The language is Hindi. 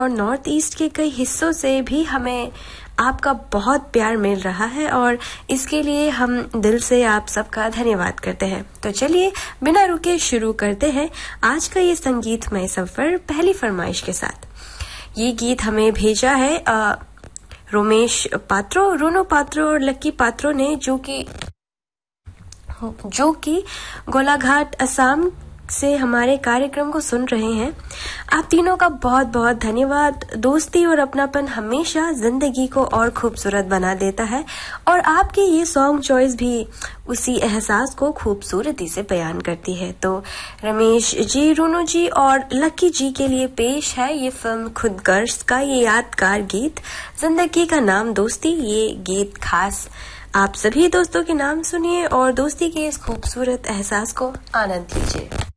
और नॉर्थ ईस्ट के कई हिस्सों से भी हमें आपका बहुत प्यार मिल रहा है और इसके लिए हम दिल से आप सबका धन्यवाद करते हैं। तो चलिए बिना रुके शुरू करते हैं आज का ये संगीतमय सफर पहली फरमाइश के साथ। ये गीत हमें भेजा है रोमेश पात्रो, रोनो पात्रो और लक्की पात्रो ने, जो कि गोलाघाट असम से हमारे कार्यक्रम को सुन रहे हैं। आप तीनों का बहुत बहुत धन्यवाद। दोस्ती और अपनापन हमेशा जिंदगी को और खूबसूरत बना देता है और आपकी ये सॉन्ग चॉइस भी उसी एहसास को खूबसूरती से बयान करती है। तो रमेश जी, रोनो जी और लक्की जी के लिए पेश है ये फिल्म खुदगर्ज का ये यादगार गीत, जिंदगी का नाम दोस्ती। ये गीत खास आप सभी दोस्तों के नाम सुनिए और दोस्ती के इस खूबसूरत एहसास को आनंद लीजिए।